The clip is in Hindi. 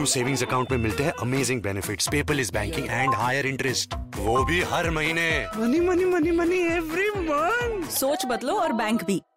AU सेविंग्स अकाउंट में मिलते हैं amazing benefits, paperless banking and higher interest, वो भी हर महीने। Money money money money every month. सोच बदलो और बैंक भी।